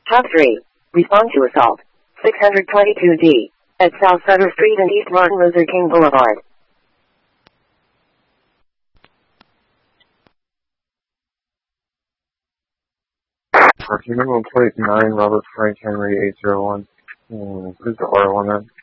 Top 3. Respond to assault. 622D. At South Sutter Street and East Martin Luther King Boulevard. Number 29, Robert Frank Henry 801. Who's the R1 then?